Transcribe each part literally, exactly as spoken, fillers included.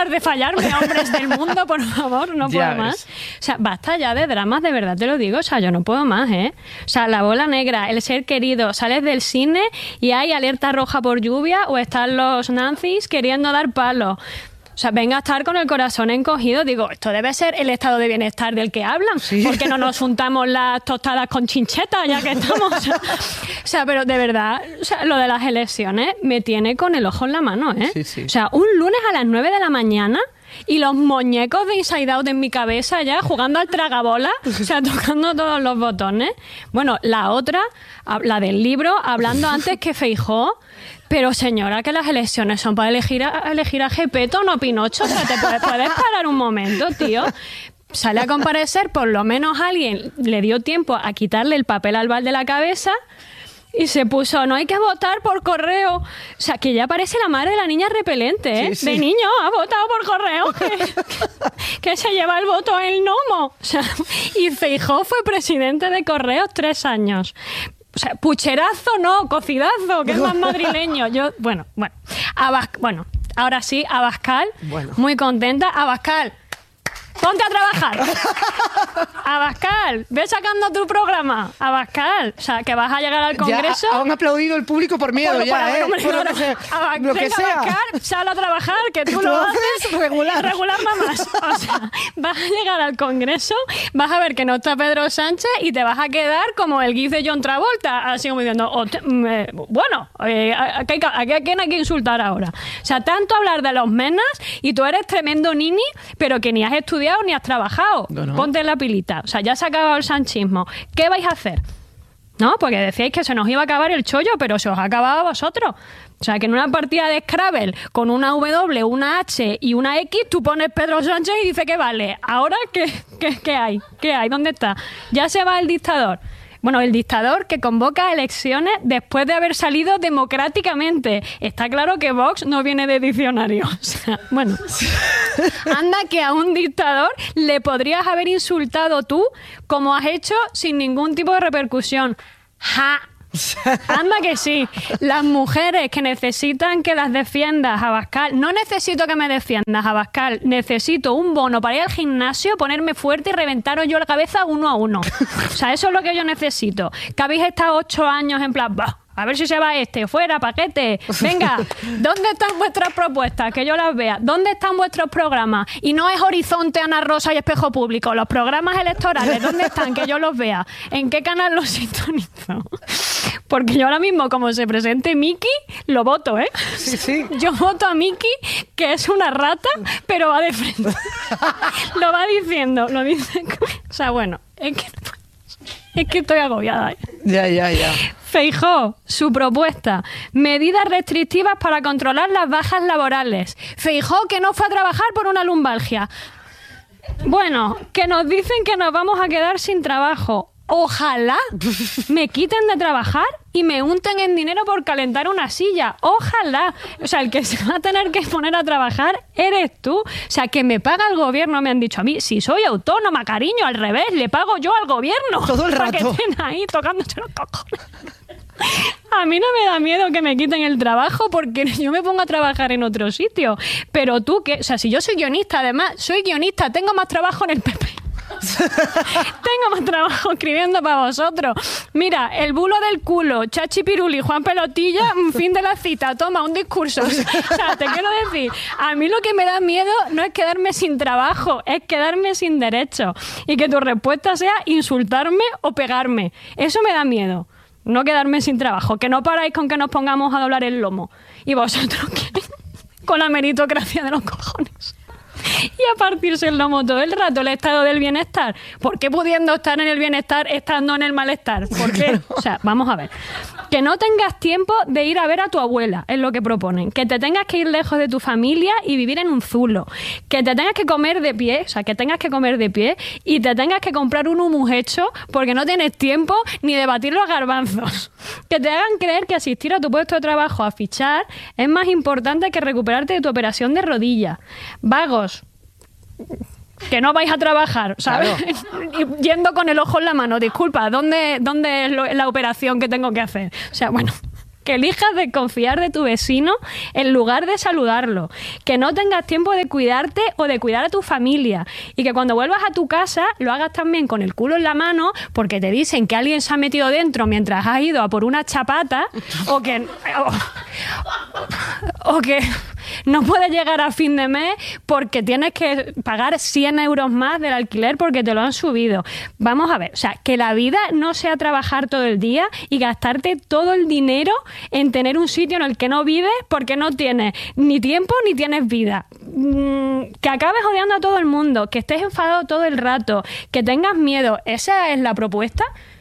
parar de fallarme, hombres del mundo, por favor, no puedo más. O sea, basta ya de dramas, de verdad te lo digo, o sea, yo no puedo más, ¿eh? O sea, la bola negra, el ser querido, sales del cine y hay alerta roja por lluvia o están los nazis queriendo dar palos. O sea, venga a estar con el corazón encogido. Digo, esto debe ser el estado de bienestar del que hablan. Sí. Porque no nos juntamos las tostadas con chincheta, ya que estamos. O sea, o sea, pero de verdad, o sea, lo de las elecciones me tiene con el ojo en la mano, ¿eh? Sí, sí. O sea, un lunes a las nueve de la mañana y los muñecos de Inside Out en mi cabeza ya jugando al tragabola, o sea, tocando todos los botones. Bueno, la otra, la del libro, hablando antes que Feijóo. Pero señora, que las elecciones son para elegir a, elegir a Gepetto, no Pinocho. O sea, te puedes, puedes parar un momento, tío. Sale a comparecer, por lo menos alguien le dio tiempo a quitarle el papel al bal de la cabeza y se puso, no hay que votar por correo. O sea, que ya parece la madre de la niña repelente, ¿eh? Sí, sí. De niño, ha votado por correo, que, que, que se lleva el voto el gnomo. O sea, y Feijóo fue presidente de Correos tres años. O sea, pucherazo no, cocidazo, que es más madrileño. Yo, bueno, bueno. Abas, bueno, ahora sí, Abascal, bueno. Muy contenta. Abascal, ponte a trabajar. Abascal, ve sacando tu programa. Abascal, o sea, que vas a llegar al Congreso. Ya han aplaudido el público por miedo, por, ya, por, ¿eh? Hombre, por lo que sea. Abascal, lo que sea. Abascal, sal a trabajar, que tú, tú lo haces regular. Regular mamás. O sea, vas a llegar al Congreso, vas a ver que no está Pedro Sánchez y te vas a quedar como el gif de John Travolta, así como diciendo, oh, te, me, bueno, eh, aquí, aquí, ¿a quién hay que insultar ahora? O sea, tanto hablar de los menas y tú eres tremendo nini, pero que ni has estudiado ni has trabajado. No, no. Ponte la pilita. O sea, ya se ha acabado el sanchismo. ¿Qué vais a hacer? ¿No? Porque decíais que se nos iba a acabar el chollo, pero se os ha acabado a vosotros. O sea, que en una partida de Scrabble con una W, una H y una X, tú pones Pedro Sánchez y dice que vale. ¿Ahora qué, qué, qué hay? ¿Qué hay? ¿Dónde está? Ya se va el dictador. Bueno, el dictador que convoca elecciones después de haber salido democráticamente. Está claro que Vox no viene de diccionario. O sea, bueno, anda que a un dictador le podrías haber insultado tú como has hecho sin ningún tipo de repercusión. ¡Ja! Anda que sí. Las mujeres que necesitan que las defiendas, Abascal. No necesito que me defiendas, Abascal. Necesito un bono para ir al gimnasio, ponerme fuerte y reventaros yo la cabeza uno a uno. O sea, eso es lo que yo necesito. Que habéis estado ocho años en plan, bah, a ver si se va este, fuera, paquete. Venga, ¿dónde están vuestras propuestas? Que yo las vea. ¿Dónde están vuestros programas? Y no es Horizonte, Ana Rosa y Espejo Público. Los programas electorales, ¿dónde están? Que yo los vea. ¿En qué canal los sintonizo? Porque yo ahora mismo, como se presente Miki, lo voto, ¿eh? Sí, sí. Yo voto a Miki, que es una rata, pero va de frente. Lo va diciendo, lo dice. O sea, bueno, es que, es que estoy agobiada. ¿eh? Ya, ya, ya. Feijóo, su propuesta, medidas restrictivas para controlar las bajas laborales. Feijóo que no fue a trabajar por una lumbalgia. Bueno, que nos dicen que nos vamos a quedar sin trabajo. Ojalá me quiten de trabajar y me unten en dinero por calentar una silla. Ojalá. O sea, el que se va a tener que poner a trabajar eres tú. O sea, que me paga el gobierno, me han dicho a mí. Si soy autónoma, cariño, al revés, le pago yo al gobierno. Todo el rato. Para que estén ahí tocándose los cojones. A mí no me da miedo que me quiten el trabajo porque yo me pongo a trabajar en otro sitio. Pero tú, que, o sea, si yo soy guionista, además, soy guionista, tengo más trabajo en el P P. Tengo más trabajo escribiendo para vosotros. Mira, el bulo del culo, Chachi Piruli, Juan Pelotilla, fin de la cita, toma un discurso. O sea, te quiero decir, a mí lo que me da miedo no es quedarme sin trabajo, es quedarme sin derecho. Y que tu respuesta sea insultarme o pegarme. Eso me da miedo. No quedarme sin trabajo. Que no paráis con que nos pongamos a doblar el lomo. Y vosotros queréis con la meritocracia de los cojones. Y a partirse el lomo todo el rato, el estado del bienestar. ¿Por qué pudiendo estar en el bienestar estando en el malestar? ¿Por qué? O sea, vamos a ver. Que no tengas tiempo de ir a ver a tu abuela, es lo que proponen. Que te tengas que ir lejos de tu familia y vivir en un zulo. Que te tengas que comer de pie, o sea, que tengas que comer de pie y te tengas que comprar un humus hecho porque no tienes tiempo ni de batir los garbanzos. Que te hagan creer que asistir a tu puesto de trabajo a fichar es más importante que recuperarte de tu operación de rodilla. Vagos, que no vais a trabajar, ¿sabes? Claro. Yendo con el ojo en la mano, disculpa, ¿dónde, dónde es lo, la operación que tengo que hacer? O sea, bueno, que elijas desconfiar de tu vecino en lugar de saludarlo, que no tengas tiempo de cuidarte o de cuidar a tu familia y que cuando vuelvas a tu casa lo hagas también con el culo en la mano porque te dicen que alguien se ha metido dentro mientras has ido a por una chapata o que o, o que no puedes llegar a fin de mes porque tienes que pagar cien euros más del alquiler porque te lo han subido. Vamos a ver, o sea, que la vida no sea trabajar todo el día y gastarte todo el dinero en tener un sitio en el que no vives porque no tienes ni tiempo ni tienes vida. Mm, que acabes odiando a todo el mundo, que estés enfadado todo el rato, que tengas miedo. ¿Esa es la propuesta?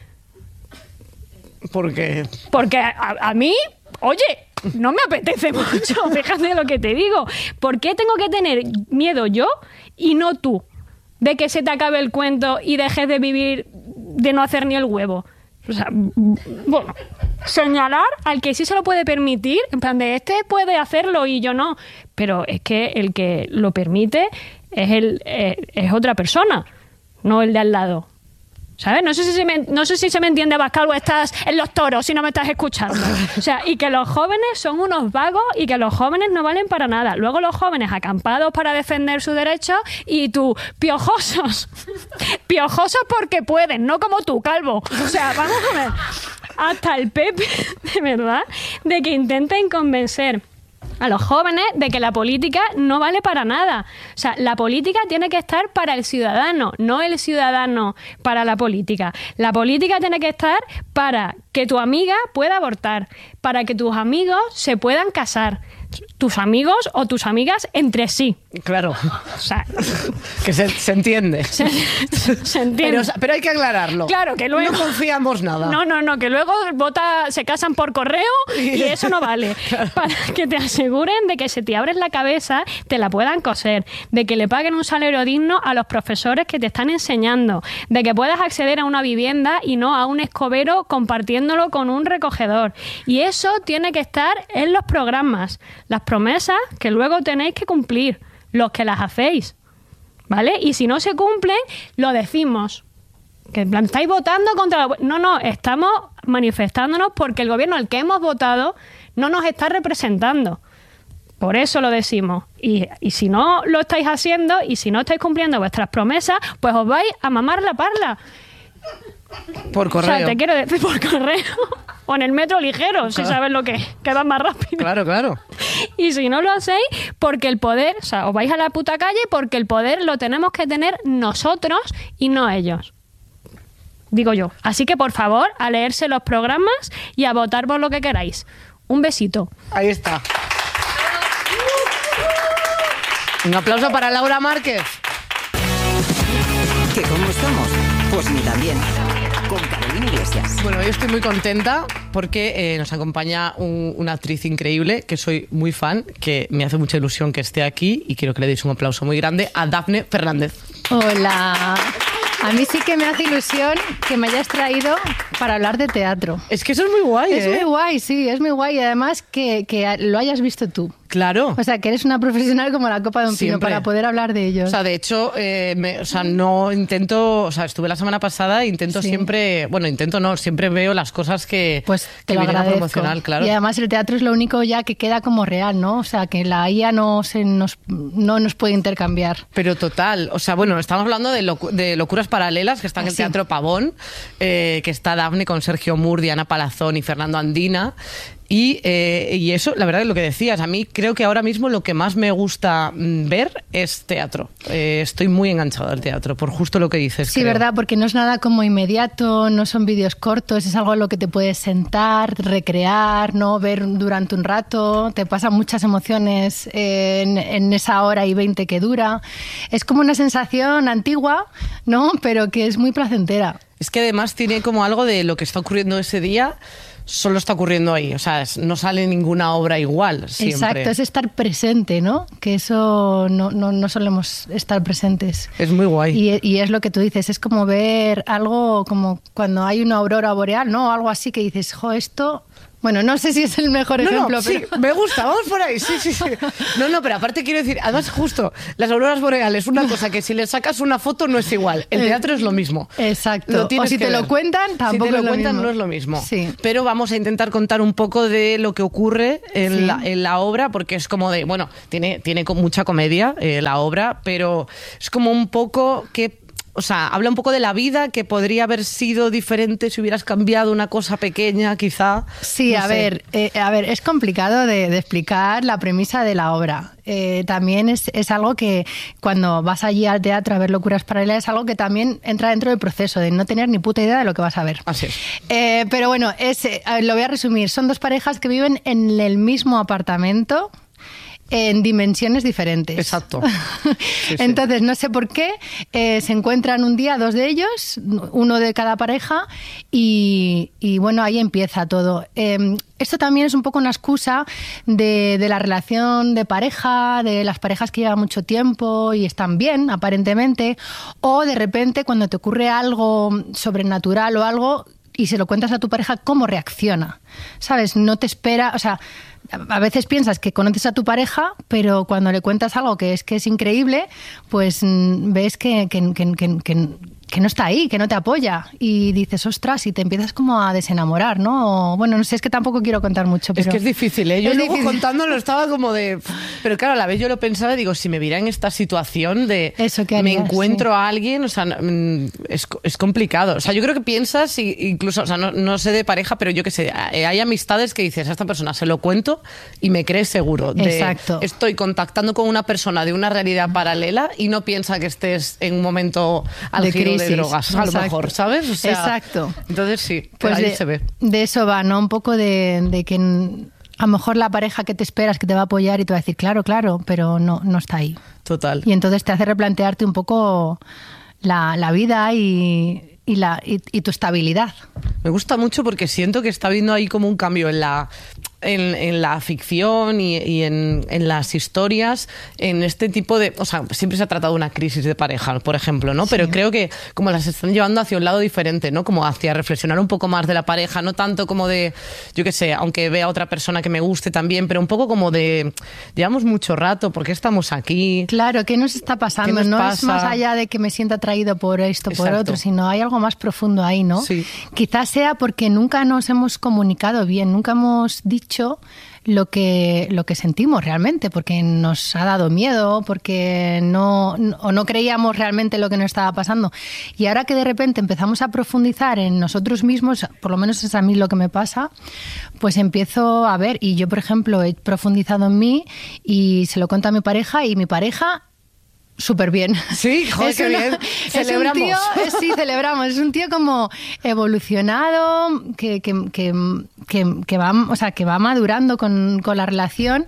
¿Por qué? Porque a, a mí, oye, no me apetece mucho, fíjate lo que te digo. ¿Por qué tengo que tener miedo yo y no tú de que se te acabe el cuento y dejes de vivir, de no hacer ni el huevo? O sea, bueno, señalar al que sí se lo puede permitir, en plan de este puede hacerlo y yo no, pero es que el que lo permite es el eh, es otra persona, no el de al lado. ¿Sabes? No sé si se me, no sé si se me entiende, Bascal, o estás en los toros si no me estás escuchando. O sea, y que los jóvenes son unos vagos y que los jóvenes no valen para nada. Luego los jóvenes acampados para defender sus derechos y tú, piojosos. Piojosos porque pueden, no como tú, calvo. O sea, vamos a ver. Hasta el Pepe, de verdad, de que intenten convencer a los jóvenes de que la política no vale para nada. O sea, la política tiene que estar para el ciudadano, no el ciudadano para la política. La política tiene que estar para que tu amiga pueda abortar, para que tus amigos se puedan casar, tus amigos o tus amigas entre sí. Claro. O sea, que se, se entiende. Se, se entiende. Pero, pero hay que aclararlo. Claro, que luego... No confiamos nada. No, no, no, que luego vota, se casan por correo y eso no vale. Claro. Para que te aseguren de que si te abres la cabeza te la puedan coser, de que le paguen un salario digno a los profesores que te están enseñando, de que puedas acceder a una vivienda y no a un escobero compartiéndolo con un recogedor. Y eso tiene que estar en los programas. Las promesas que luego tenéis que cumplir, los que las hacéis, ¿vale? Y si no se cumplen, lo decimos. Que en plan, estáis votando contra la... No, no, estamos manifestándonos porque el gobierno al que hemos votado no nos está representando. Por eso lo decimos. Y, y si no lo estáis haciendo y si no estáis cumpliendo vuestras promesas, pues os vais a mamar la parla. Por correo. O sea, te quiero decir por correo. O en el metro ligero, claro. Si sabes lo que es, que vas más rápido. Claro, claro. Y si no lo hacéis, porque el poder, o sea, os vais a la puta calle porque el poder lo tenemos que tener nosotros y no ellos. Digo yo. Así que, por favor, a leerse los programas y a votar por lo que queráis. Un besito. Ahí está. Un aplauso para Laura Márquez. ¿Que cómo estamos? Pues ni tan bien. Con Carolina Iglesias. Bueno, yo estoy muy contenta porque eh, nos acompaña un, una actriz increíble que soy muy fan, que me hace mucha ilusión que esté aquí y quiero que le deis un aplauso muy grande a Dafne Fernández. Hola. A mí sí que me hace ilusión que me hayas traído para hablar de teatro. Es que eso es muy guay, Es ¿eh? muy guay, sí, es muy guay. Y además que, que lo hayas visto tú. Claro. O sea, que eres una profesional como la copa de un Siempre. pino para poder hablar de ellos. O sea, de hecho, eh, me, o sea, no intento... O sea, estuve la semana pasada e intento Sí. siempre... Bueno, intento no, siempre veo las cosas que, Pues te que lo vienen a agradezco. promocionar, claro. Y además el teatro es lo único ya que queda como real, ¿no? O sea, que la I A no, se nos, no nos puede intercambiar. Pero total, o sea, bueno, estamos hablando de, locu- de Locuras Paralelas, que está en Ah, el sí. Teatro Pavón, eh, que está Dafne con Sergio Mur, Diana Palazón y Fernando Andina. Y, eh, y eso, la verdad es lo que decías, a mí creo que ahora mismo lo que más me gusta mm, ver es teatro. Eh, estoy muy enganchada al teatro, por justo lo que dices. Sí, creo. verdad, porque no es nada como inmediato, no son vídeos cortos, es algo en lo que te puedes sentar, recrear, no ver durante un rato, te pasan muchas emociones en, en esa hora y veinte que dura. Es como una sensación antigua, ¿no? Pero que es muy placentera. Es que además tiene como algo de lo que está ocurriendo ese día, solo está ocurriendo ahí. O sea, es- no sale ninguna obra igual siempre. Exacto, es estar presente, ¿no? Que eso no, no, no solemos estar presentes. Es muy guay. Y, y es lo que tú dices, es como ver algo como cuando hay una aurora boreal, ¿no? Algo así que dices, jo, esto Bueno, no sé si es el mejor No, ejemplo, no, pero... sí, me gusta, vamos por ahí, sí, sí, sí. No, no, pero aparte quiero decir, además justo, las auroras boreales, una cosa que si le sacas una foto no es igual, el teatro es lo mismo. Exacto, Lo o tienes si que te lo ver. cuentan, tampoco Si te lo es lo cuentan mismo. no es lo mismo. Sí. Pero vamos a intentar contar un poco de lo que ocurre en, Sí. la, en la obra, porque es como de, bueno, tiene, tiene con mucha comedia eh, la obra, pero es como un poco que... O sea, habla un poco de la vida, que podría haber sido diferente si hubieras cambiado una cosa pequeña, quizá. Sí, No a sé. ver, eh, a ver, es complicado de, de explicar la premisa de la obra. Eh, también es, es algo que cuando vas allí al teatro a ver Locuras Paralelas es algo que también entra dentro del proceso de no tener ni puta idea de lo que vas a ver. Así es. Eh, pero bueno, es, eh, a ver, lo voy a resumir. Son dos parejas que viven en el mismo apartamento en dimensiones diferentes. Exacto. Sí, sí. Entonces, no sé por qué, eh, se encuentran un día dos de ellos, uno de cada pareja, y, y bueno, ahí empieza todo. Eh, esto también es un poco una excusa de, de la relación de pareja, de las parejas que llevan mucho tiempo y están bien, aparentemente, o de repente cuando te ocurre algo sobrenatural o algo y se lo cuentas a tu pareja, ¿cómo reacciona? ¿Sabes? No te espera, o sea... A veces piensas que conoces a tu pareja, pero cuando le cuentas algo que es que es increíble, pues mm, ves que, que, que, que, que, que no está ahí, que no te apoya. Y dices, ostras, y te empiezas como a desenamorar, ¿no? O, bueno, no sé, es que tampoco quiero contar mucho. Pero Es que es difícil, ¿eh? Yo es luego difícil. contándolo estaba como de... Pero claro, a la vez yo lo pensaba y digo, si me viera en esta situación de... Eso, ¿qué me harías? encuentro Sí. a alguien, o sea, mm, es, es complicado. O sea, yo creo que piensas, y, incluso, o sea, no, no sé de pareja, pero yo qué sé, hay amistades que dices, a esta persona se lo cuento y me crees seguro. De, Exacto. Estoy contactando con una persona de una realidad paralela y no piensa que estés en un momento álgido de, crisis. drogas, a lo Exacto. mejor, ¿sabes? O sea, Exacto. Entonces sí, Pues ahí de, se ve. de eso va, ¿no? Un poco de, de que n- a lo mejor la pareja que te esperas que te va a apoyar y te va a decir, claro, claro, pero no, no está ahí. Total. Y entonces te hace replantearte un poco la, la vida y, y, la, y, y tu estabilidad. Me gusta mucho porque siento que está habiendo ahí como un cambio en la, en, en la ficción y, y en, en las historias, en este tipo de... O sea, siempre se ha tratado una crisis de pareja, por ejemplo, ¿no? Pero creo que como las están llevando hacia un lado diferente, ¿no? Como hacia reflexionar un poco más de la pareja, no tanto como de, yo qué sé, aunque vea a otra persona que me guste también, pero un poco como de, llevamos mucho rato, ¿por qué estamos aquí? Claro, ¿qué nos está pasando? ¿Qué nos no pasa? es más allá de que me sienta atraído por esto, por Exacto. otro, sino hay algo más profundo ahí, ¿no? Sí. Quizás sea porque nunca nos hemos comunicado bien, nunca hemos dicho lo que, lo que sentimos realmente, porque nos ha dado miedo, porque no, no- o no creíamos realmente lo que nos estaba pasando. Y ahora que de repente empezamos a profundizar en nosotros mismos, por lo menos es a mí lo que me pasa, pues empiezo a ver, y yo por ejemplo he profundizado en mí y se lo cuento a mi pareja y mi pareja... Súper bien. Sí, joder, qué bien. Es Celebramos. un tío, eh, sí, celebramos. Es un tío como evolucionado, que, que, que, que, que va, o sea, que va madurando con, con la relación.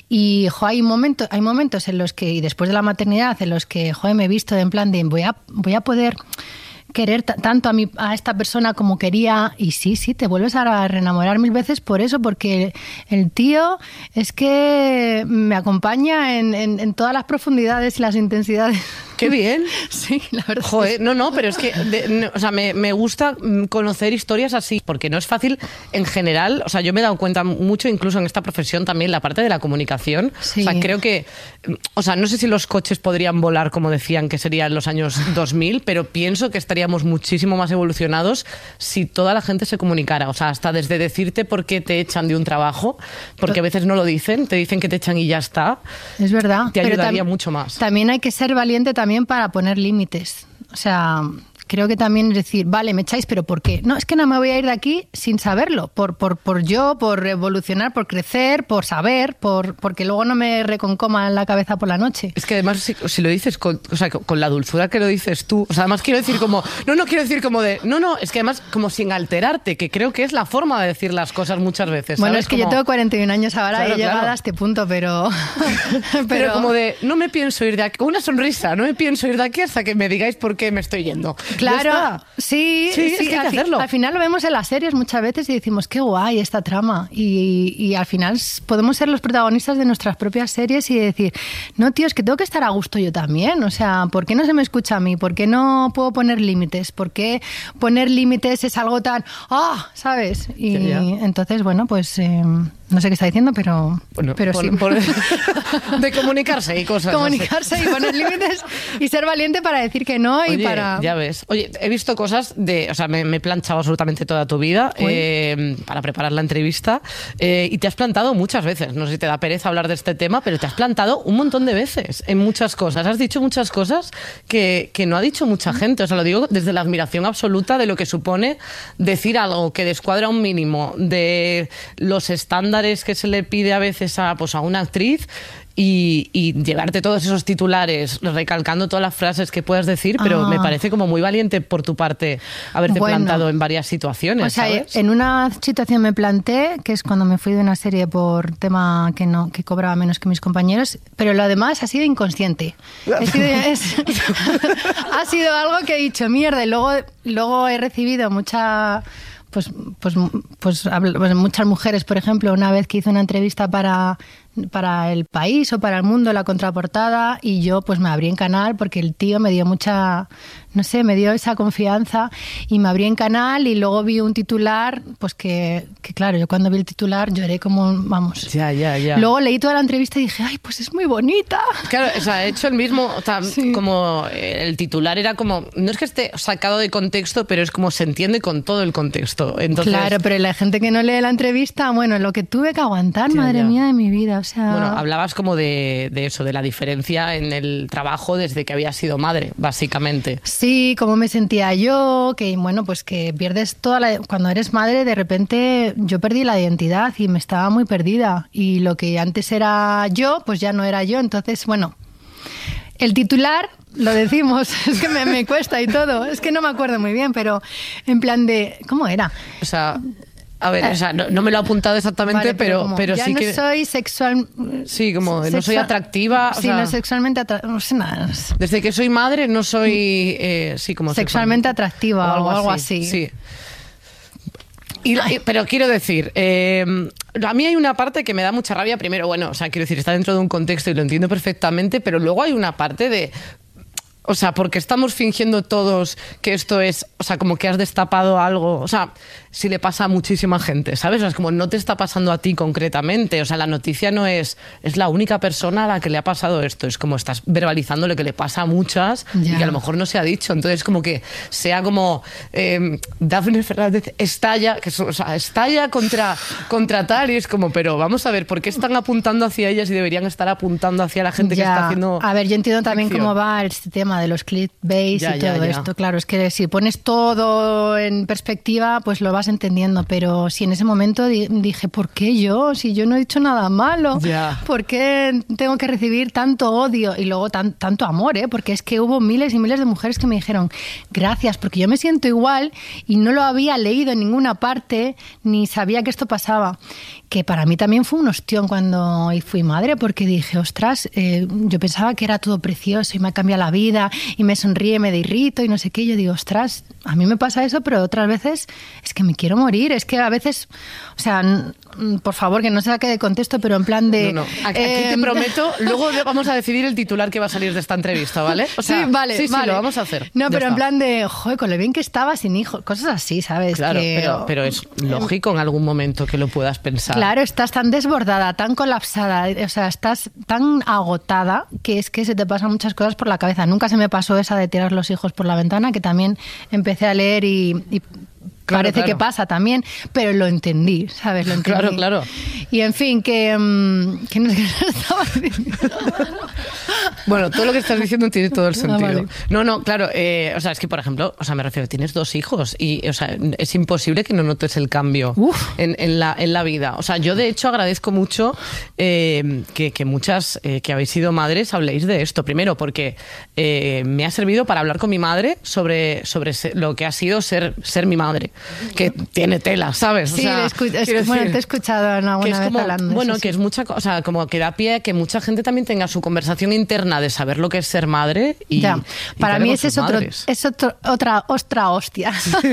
Y jo, hay momentos, hay momentos en los que, y después de la maternidad, en los que joder, me he visto en plan de voy a, voy a poder querer t- tanto a, mi, a esta persona como quería, y sí, sí, te vuelves a reenamorar mil veces por eso, porque el tío es que me acompaña en, en, en todas las profundidades y las intensidades. ¡Qué bien! Sí, la verdad. Joder, no, no, pero es que de- no, o sea, me, me gusta mm, conocer historias así, porque no es fácil en general. O sea, yo me he dado cuenta mucho, incluso en esta profesión también, la parte de la comunicación. Sí. O sea, creo que, mm, o sea, no sé si los coches podrían volar como decían que sería en los años dos mil, pero pienso que estaríamos muchísimo más evolucionados si toda la gente se comunicara. O sea, hasta desde decirte por qué te echan de un trabajo, porque a veces no lo dicen, te dicen que te echan y ya está. Es verdad. Te pero ayudaría tam- mucho más. También hay que ser valiente también para poner límites. O sea, creo que también es decir, vale, me echáis, pero ¿por qué? No, es que no me voy a ir de aquí sin saberlo. Por, por, por yo, por evolucionar, por crecer, por saber, por porque luego no me reconcoma la cabeza por la noche. Es que además, si, si lo dices con, o sea, con, con la dulzura que lo dices tú, o sea, además quiero decir como, no, no quiero decir como de, no, no, es que además como sin alterarte, que creo que es la forma de decir las cosas muchas veces. Bueno, ¿sabes? es que Como- yo tengo cuarenta y un años ahora Claro, y he llegado claro. a este punto, pero... Pero como de, no me pienso ir de aquí, con una sonrisa, no me pienso ir de aquí hasta que me digáis por qué me estoy yendo. Claro, Ya está. sí, Sí, es sí, que hay que al, fi- hacerlo. al final lo vemos en las series muchas veces y decimos, qué guay esta trama. Y, y al final s- podemos ser los protagonistas de nuestras propias series y decir, no, tío, es que tengo que estar a gusto yo también. O sea, ¿por qué no se me escucha a mí? ¿Por qué no puedo poner límites? ¿Por qué poner límites es algo tan, ah, ¿sabes? Y Ya, ya. entonces, bueno, pues eh, no sé qué está diciendo, pero, Bueno, pero por- sí. por- de comunicarse y cosas así. Comunicarse y poner límites y ser valiente para decir que no y Oye, para... ya ves. Oye, he visto cosas de... O sea, me, me he planchado absolutamente toda tu vida eh, para preparar la entrevista eh, y te has plantado muchas veces. No sé si te da pereza hablar de este tema, pero te has plantado un montón de veces en muchas cosas. Has dicho muchas cosas que, que no ha dicho mucha gente. O sea, lo digo desde la admiración absoluta de lo que supone decir algo que descuadra un mínimo de los estándares que se le pide a veces a, pues, a una actriz. Y, y llevarte todos esos titulares, recalcando todas las frases que puedas decir, pero Ah. me parece como muy valiente por tu parte haberte Bueno. plantado en varias situaciones, O sea, ¿sabes? en una situación me planté, que es cuando me fui de una serie por tema que no que cobraba menos que mis compañeros, pero lo demás ha sido inconsciente. He sido- es- ha sido algo que he dicho, mierda, y luego, luego he recibido mucha... Pues, pues, pues, habl- pues muchas mujeres, por ejemplo, una vez que hice una entrevista para, para El País o para El Mundo, la contraportada, y yo pues me abrí en canal porque el tío me dio mucha, no sé, me dio esa confianza y me abrí en canal y luego vi un titular, pues que, que claro, yo cuando vi el titular lloré como, vamos. Ya, ya, ya. Luego leí toda la entrevista y dije, ay, pues es muy bonita. Claro, o sea, he hecho el mismo, o sea, Sí. como eh, el titular era como, no es que esté sacado de contexto, pero es como se entiende con todo el contexto. Entonces, Claro, pero la gente que no lee la entrevista, bueno, lo que tuve que aguantar, Ya, madre ya. mía de mi vida, o sea... bueno, hablabas como de, de eso, de la diferencia en el trabajo desde que habías sido madre, básicamente. Sí, cómo me sentía yo, que bueno, pues que pierdes toda la... Cuando eres madre, de repente yo perdí la identidad y me estaba muy perdida. Y lo que antes era yo, pues ya no era yo. Entonces, bueno, el titular, lo decimos, es que me, me cuesta y todo. Es que no me acuerdo muy bien, pero en plan de... ¿Cómo era? O sea, a ver, o sea, no, no me lo he apuntado exactamente, Vale, pero, como, pero ya sí no que... soy sexual... Sí, como de no soy sexual- atractiva. o Sí, sea, no sexualmente atractiva. No sé nada. Desde que soy madre no soy, eh, sí, como Sexualmente atractiva o algo así. Sí. Y- y- pero quiero decir, eh, a mí hay una parte que me da mucha rabia. Primero, bueno, o sea, quiero decir, está dentro de un contexto y lo entiendo perfectamente, pero luego hay una parte de... O sea, porque estamos fingiendo todos que esto es, o sea, como que has destapado algo. O sea, si le pasa a muchísima gente, ¿sabes? O sea, es como no te está pasando a ti concretamente. O sea, la noticia no es, es la única persona a la que le ha pasado esto. Es como estás verbalizando lo que le pasa a muchas y Ya. que a lo mejor no se ha dicho. Entonces, como que sea como eh, Dafne Fernández estalla, que, es- o sea, estalla contra, contra tal y es como, pero vamos a ver, ¿por qué están apuntando hacia ellas y deberían estar apuntando hacia la gente que Ya. está haciendo A ver, yo entiendo también ficción? cómo va este tema de los clickbait Ya, y ya, todo ya. esto. Claro, es que si pones todo en perspectiva, pues lo vas entendiendo. Pero si en ese momento di- dije, ¿por qué yo? Si yo no he dicho nada malo. Ya. ¿Por qué tengo que recibir tanto odio y luego tan- tanto amor? ¿eh? Porque es que hubo miles y miles de mujeres que me dijeron, gracias, porque yo me siento igual y no lo había leído en ninguna parte ni sabía que esto pasaba. Que para mí también fue un ostión cuando fui madre, porque dije, ostras, eh, yo pensaba que era todo precioso y me ha cambiado la vida y me sonríe, me derrito y no sé qué. Y yo digo, ostras, a mí me pasa eso, pero otras veces es que me quiero morir. Es que a veces, o sea, n- por favor, que no se saque de contexto, pero en plan de... No, no. Aquí, aquí te eh, prometo, luego vamos a decidir el titular que va a salir de esta entrevista, ¿vale? O sea, sí, vale, sí, sí, vale. lo vamos a hacer. No, Ya pero en está. plan de, joder, con lo bien que estaba sin hijos, cosas así, ¿sabes? Claro, Que- pero, pero es lógico en algún momento que lo puedas pensar. Claro, estás tan desbordada, tan colapsada, o sea, estás tan agotada que es que se te pasan muchas cosas por la cabeza. Nunca se me pasó esa de tirar los hijos por la ventana, que también empecé a leer y... y Claro, parece claro. que pasa también, pero lo entendí, ¿sabes? Lo entendí. Claro, claro. Y en fin, que... mm, que no sé qué estaba diciendo. Bueno, todo lo que estás diciendo tiene todo el Ah, sentido. vale. No, no, claro, eh, o sea, es que, por ejemplo, o sea, me refiero, tienes dos hijos y, o sea, es imposible que no notes el cambio Uf. en, en la, en la vida. O sea, yo de hecho agradezco mucho eh, que, que muchas eh, que habéis sido madres habléis de esto. Primero, porque eh, me ha servido para hablar con mi madre sobre, sobre se- lo que ha sido ser, ser mi madre. que tiene tela, ¿sabes? O Sí, sea, escu- es- quiero bueno, decir, te he escuchado en alguna que es vez como, hablando de bueno, eso, que sí. es mucha cosa, o sea, como que da pie a que mucha gente también tenga su conversación interna de saber lo que es ser madre y Ya. y Para qué mí con ese sus es otro, madres. es otro, otra ostra hostia.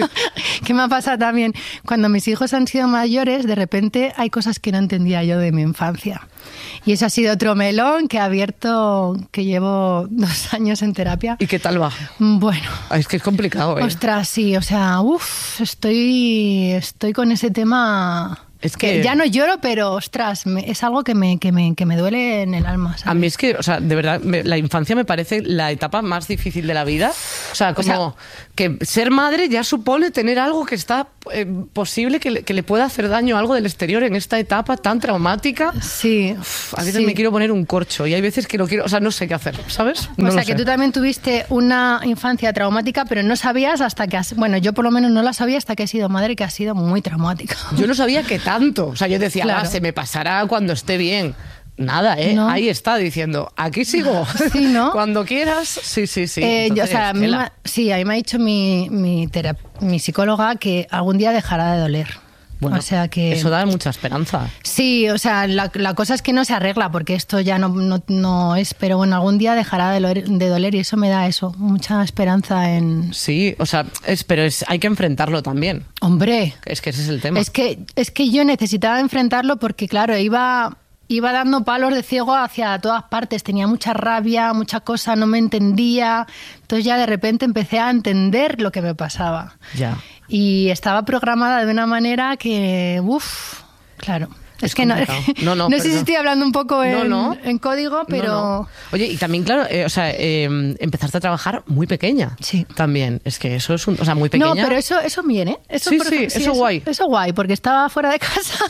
Que me ha pasado también. Cuando mis hijos han sido mayores, de repente hay cosas que no entendía yo de mi infancia. Y eso ha sido otro melón que ha abierto, que llevo dos años en terapia. ¿Y qué tal va? Bueno. Ah, es que es complicado, ¿eh? Ostras, sí, o sea, uff, estoy, estoy con ese tema. Es que- ya no lloro, pero ostras, me- es algo que me, que, me, que me duele en el alma. ¿sabes? A mí es que, o sea, de verdad, me- la infancia me parece la etapa más difícil de la vida. O sea, como O que ser madre ya supone tener algo que está eh, posible que le, que le pueda hacer daño a algo del exterior en esta etapa tan traumática. Sí. Uf, a veces sí. me quiero poner un corcho y hay veces que lo quiero, o sea, no sé qué hacer, ¿sabes? No O sea, lo que sé. tú también tuviste una infancia traumática, pero no sabías hasta que has... Bueno, yo por lo menos no la sabía hasta que he sido madre, que ha sido muy traumática. Yo no sabía que tanto. O sea, yo decía, Claro. "Ah, se me pasará cuando esté bien". Nada, ¿eh? No. Ahí está diciendo, aquí sigo. Sí, ¿no? Cuando quieras, sí, sí, sí. Eh, yo, o Entonces, sea, a mí tela. me- sí, a mí me ha dicho mi, mi, terap- mi psicóloga que algún día dejará de doler. Bueno, o sea que... eso da mucha esperanza. Sí, o sea, la, la cosa es que no se arregla porque esto ya no, no, no es, pero bueno, algún día dejará de doler, de doler y eso me da eso, mucha esperanza en... Sí, o sea, es, pero es, hay que enfrentarlo también. Hombre, Es que ese es el tema. es que, es que yo necesitaba enfrentarlo porque, claro, iba, iba dando palos de ciego hacia todas partes, tenía mucha rabia, mucha cosa, no me entendía, entonces ya de repente empecé a entender lo que me pasaba. Ya. Y estaba programada de una manera que, uff, claro. Es, Es que no, complicado. No, no, no sé perdón. si estoy hablando un poco en, No, no. en código, pero... No, no. Oye, y también, claro, eh, o sea, eh, empezaste a trabajar muy pequeña. Sí. También. Es que eso es un. O sea, muy pequeña. No, pero eso, eso bien, ¿eh? Eso, Sí, por sí, ejemplo, eso guay. Eso guay, porque estaba fuera de casa.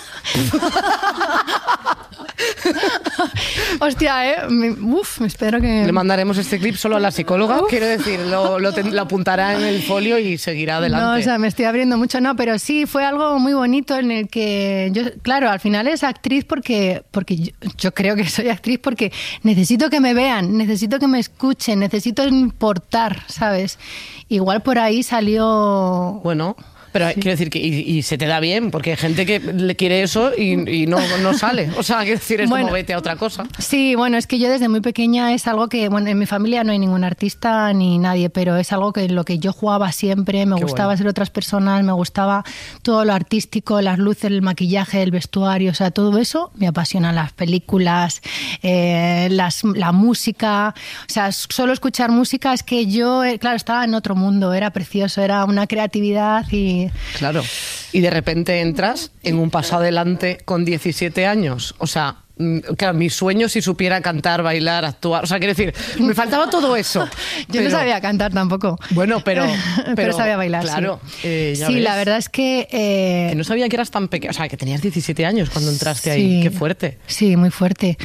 Hostia, ¿eh? Me, uf, me espero que... Le mandaremos este clip solo a la psicóloga. Quiero decir, lo, lo, ten- lo apuntará en el folio y seguirá adelante. No, o sea, me estoy abriendo mucho, no, pero sí fue algo muy bonito en el que yo, claro, al final es actriz porque, porque yo, yo creo que soy actriz porque necesito que me vean, necesito que me escuchen, necesito importar, ¿sabes? Igual por ahí salió... Bueno, pero quiero decir que y, y se te da bien, porque hay gente que le quiere eso y, y no, no sale. O sea, quiero decir, es Bueno. como vete a otra cosa. Sí, bueno, es que yo desde muy pequeña es algo que, bueno, en mi familia no hay ningún artista ni nadie, pero es algo que en lo que yo jugaba siempre, me Qué gustaba bueno. ser otras personas, me gustaba todo lo artístico, las luces, el maquillaje, el vestuario, o sea, todo eso me apasiona, las películas, eh, las, la música, o sea, solo escuchar música es que yo, eh, claro, estaba en otro mundo, era precioso, era una creatividad y... Claro. Y de repente entras en un paso adelante con diecisiete años. O sea, mm, claro, mi sueño si supiera cantar, bailar, actuar. O sea, quiero decir, me faltaba todo eso. Yo no Pero- sabía cantar tampoco. Bueno, pero. pero, pero sabía bailar, claro, sí. eh, ya sí, ves. la verdad es que... eh, Que no sabía que eras tan pequeña. O sea, que tenías diecisiete años cuando entraste ahí. sí, Qué fuerte. Sí, muy fuerte.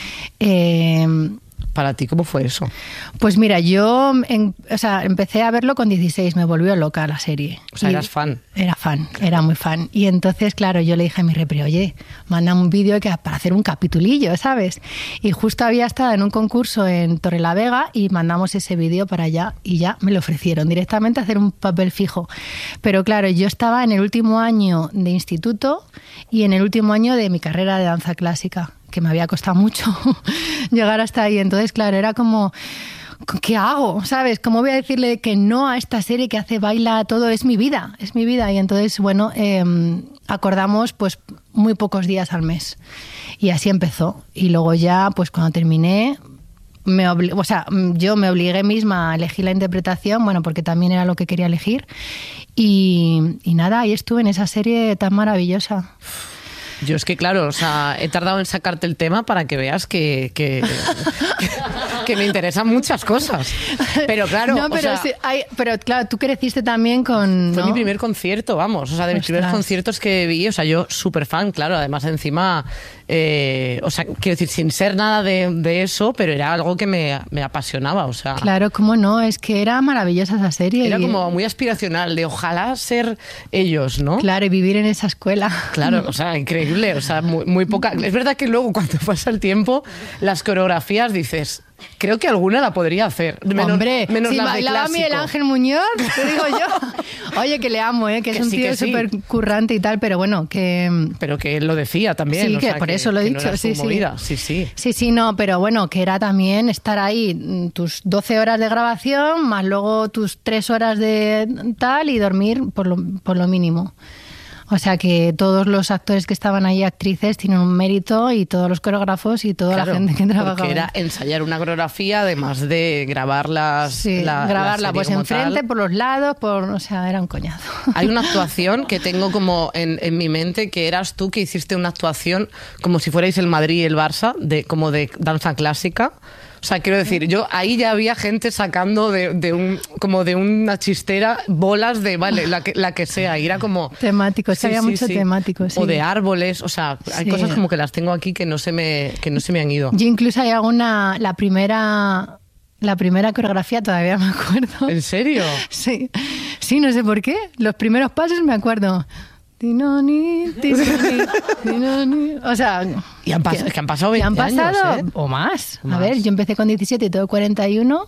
Eh, Para ti, ¿cómo fue eso? pues mira, yo en- o sea, empecé a verlo con dieciséis, me volvió loca la serie. O sea, Y- eras fan. Era fan, era muy fan. Y entonces, claro, yo le dije a mi repre, oye, manda un vídeo que para hacer un capitulillo, ¿sabes? Y justo había estado en un concurso en Torrelavega y mandamos ese vídeo para allá y ya me lo ofrecieron directamente a hacer un papel fijo. Pero claro, yo estaba en el último año de instituto y en el último año de mi carrera de danza clásica, que me había costado mucho llegar hasta ahí. Entonces, claro, era como... ¿Qué hago? ¿Sabes? ¿Cómo voy a decirle que no a esta serie que hace baila todo? Es mi vida, es mi vida. Y entonces, bueno, eh, acordamos pues muy pocos días al mes. Y así empezó. Y luego ya, pues cuando terminé, me obli- o sea, yo me obligué misma a elegir la interpretación, bueno, porque también era lo que quería elegir. Y, y nada, ahí estuve en esa serie tan maravillosa. Yo es que, claro, o sea, he tardado en sacarte el tema para que veas que, que, que, que me interesan muchas cosas. Pero claro, no, o pero, sea, sí, hay- pero claro, tú creciste también con... fue ¿no? mi primer concierto, vamos. O sea, de mis Ostras. primeros conciertos que vi, o sea, yo súper fan, claro. Además, encima, eh, o sea, quiero decir, sin ser nada de, de eso, pero era algo que me, me apasionaba, o sea. Claro, cómo no, es que era maravillosa esa serie. Era y- como muy aspiracional, de ojalá ser ellos, ¿no? Claro, y vivir en esa escuela. Claro, o sea, increíble, o sea, muy, muy poca. Es verdad que luego cuando pasa el tiempo, las coreografías dices, creo que alguna la podría hacer. Menos, Hombre, menos si las de bailaba clásico. Miguel Ángel Muñoz, te digo yo. Oye, que le amo, ¿eh? que, Que es un sí, tío que sí. súper currante y tal, pero bueno, que... Pero que él lo decía también. Sí, o que sea, por eso lo he que no dicho, era su sí, sí. movida. Sí, sí. Sí, sí, no, pero bueno, que era también estar ahí mm, tus doce horas de grabación, más luego tus tres horas de tal y dormir por lo, por lo mínimo. O sea que todos los actores que estaban ahí, actrices, tienen un mérito y todos los coreógrafos y toda Claro, la gente que trabajaba. porque era ensayar una coreografía, además de grabarlas. Sí, la, grabarla la serie pues como enfrente, tal. por los lados, por, o sea, era un coñazo. Hay una actuación que tengo como en, en mi mente, que eras tú que hiciste una actuación como si fuerais el Madrid y el Barça, de, como de danza clásica. O sea, quiero decir, yo ahí ya había gente sacando de, de un como de una chistera bolas de, vale, la que, la que sea. Y era como... Temático, es que había mucho temático, sí. O de árboles, o sea, hay Sí. cosas como que las tengo aquí que no se me, que no se me han ido. Yo incluso hay alguna, la primera, la primera coreografía todavía me acuerdo. ¿En serio? Sí, sí, no sé por qué. Los primeros pasos me acuerdo. Tinoni, tinoni, tinoni. O sea, Y han pas- es que han pasado veinte han pasado años, ¿eh? o más. Más. A ver, yo empecé con diecisiete y tengo cuarenta y uno.